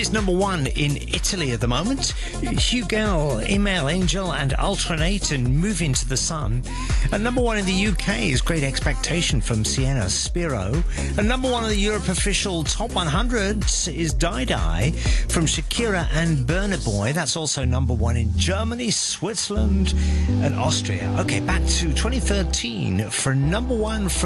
is number one in Italy at the moment. Hugel, Email Angel and Alternate and Move Into the Sun. And number one in the UK is Great Expectation from Sienna Spiro. And number one in the Europe official Top 100 is Die Die from Shakira and Burna Boy. That's also number one in Germany, Switzerland and Austria. Okay, back to 2013 for number one.